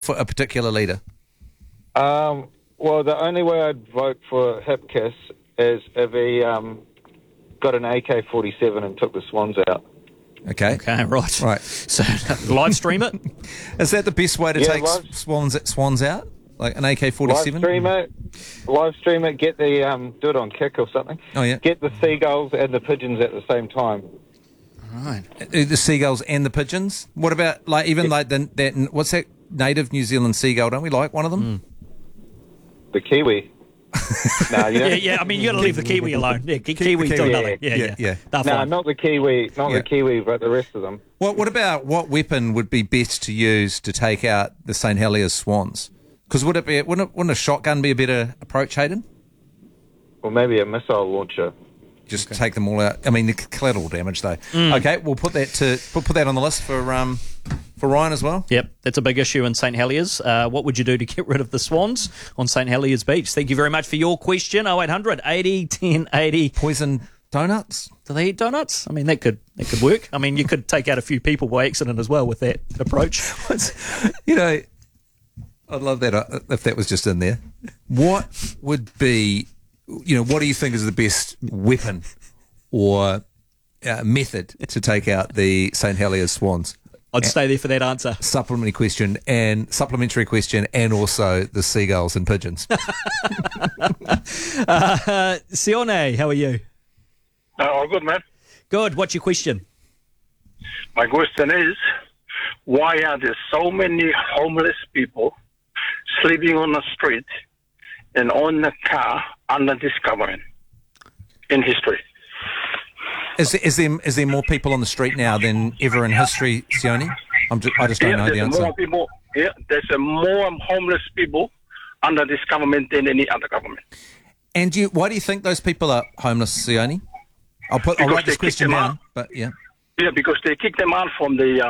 for a particular leader? Well, the only way I'd vote for Hipkiss is if he got an AK-47 and took the Swans out. Okay. Okay, right. So live stream it? Is that the best way to take swans out? Like an AK-47? Live stream it, get the, do it on Kick or something. Oh, yeah. Get the seagulls and the pigeons at the same time. Right. The seagulls and the pigeons? What about, like, even like that, what's that native New Zealand seagull? Don't we like one of them? The kiwi. No, yeah. I mean, you got to leave the kiwi alone. Yeah, kiwi do nothing. Yeah. No, not the kiwi, the kiwi, but the rest of them. What weapon would be best to use to take out the St Heliers Swans? Because wouldn't a shotgun be a better approach, Hayden? Or maybe a missile launcher. Just take them all out. I mean, the collateral damage, though. Okay, we'll put that on the list for Ryan as well. Yep, that's a big issue in St Heliers. What would you do to get rid of the swans on St Heliers Beach? Thank you very much for your question. 0800 80 10 80. Poison donuts? Do they eat donuts? I mean, that could work. I mean, you could take out a few people by accident as well with that approach. I'd love that if that was just in there. What would be, what do you think is the best weapon or method to take out the St Heliers Swans? I'd stay there for that answer. Supplementary question and also the seagulls and pigeons. Sione, how are you? Oh, good, man. Good. What's your question? My question is, why are there so many homeless people sleeping on the street and on the car under this government in history? Is there more people on the street now than ever in history, Sione? I just don't know the answer. There's more homeless people under this government than any other government. And why do you think those people are homeless, Sione? I'll write this question down. But yeah, because they kicked them out from the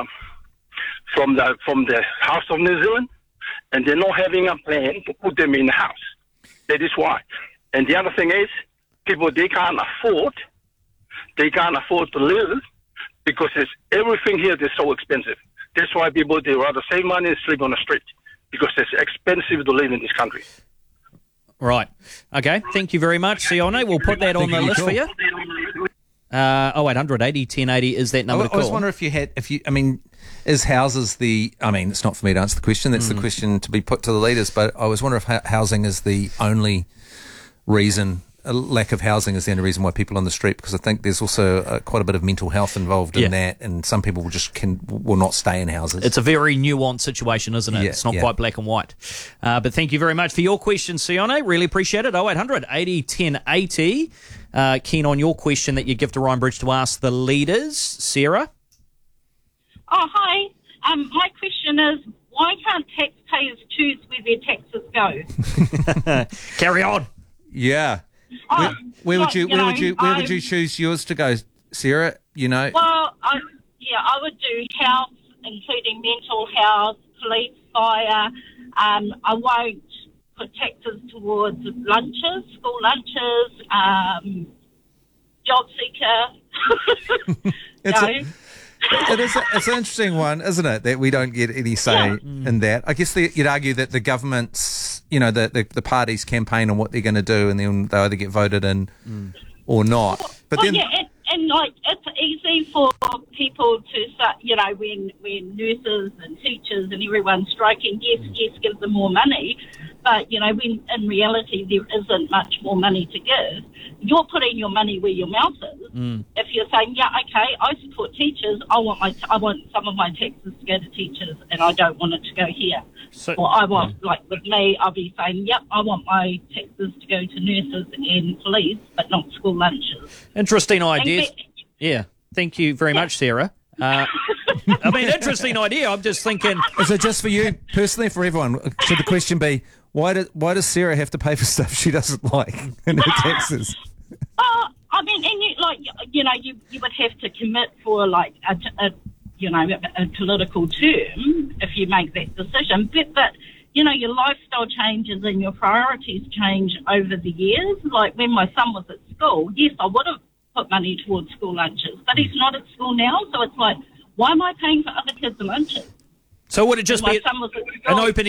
House of New Zealand, and they're not having a plan to put them in the house. That is why. And the other thing is, people they can't afford to live because everything here is so expensive. That's why people they rather save money and sleep on the street because it's expensive to live in this country. Right. Okay. Thank you very much, Sione. We'll put that on the list for you. 0800 80 10 80 is that number to call. I was wondering is houses it's not for me to answer the question. That's the question to be put to the leaders. But I was wondering if housing is the only reason. A lack of housing is the only reason why people are on the street, because I think there's also quite a bit of mental health involved in that, and some people will not stay in houses. It's a very nuanced situation, isn't it? It's not quite black and white. But thank you very much for your question, Sione. Really appreciate it. 0800 80 10 80. Keen on your question that you give to Ryan Bridge to ask the leaders. Sarah? Oh, hi. My question is, why can't taxpayers choose where their taxes go? Carry on. Yeah. Where would you choose yours to go, Sarah? Well, I would do health, including mental health, police, fire. I won't put taxes towards lunches, school lunches, job seeker. It's an interesting one, isn't it, that we don't get any say in that. I guess you'd argue that the government's, the party's campaign on what they're going to do, and then they either get voted in or not. It's easy for people to start, when nurses and teachers and everyone's striking, yes, give them more money. But, when in reality there isn't much more money to give, you're putting your money where your mouth is. If you're saying, I support teachers, I want some of my taxes to go to teachers, and I don't want it to go here. Or I want, with me, I'll be saying, I want my taxes to go to nurses and police, but not school lunches. Interesting ideas. Yeah. Thank you very much, Sarah. Interesting idea. I'm just thinking. Is it just for you personally, for everyone? Should the question be, why does Sarah have to pay for stuff she doesn't like in her taxes? You would have to commit for a political term if you make that decision. But your lifestyle changes and your priorities change over the years. Like when my son was at school, yes, I would have put money towards school lunches, but he's not at school now, so it's like, why am I paying for other kids' lunches? So would it just My be son was at an school. open